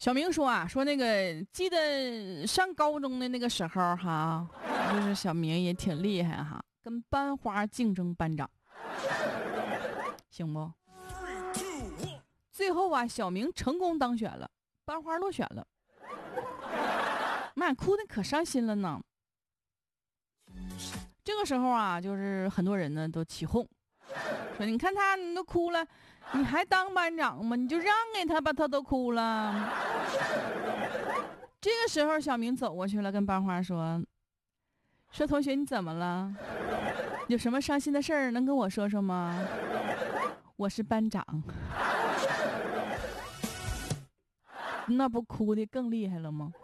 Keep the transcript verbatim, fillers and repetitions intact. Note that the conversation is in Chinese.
小明说啊，说那个记得上高中的那个时候哈，就是小明也挺厉害哈，跟班花竞争班长，行不？最后啊，小明成功当选了，班花落选了，妈，哭的可伤心了呢。这个时候啊，就是很多人呢都起哄，说你看他你都哭了，你还当班长吗？你就让给他吧，他都哭了。这个时候小明走过去了，跟班花说说同学你怎么了？有什么伤心的事儿能跟我说说吗？我是班长。那不哭的更厉害了吗？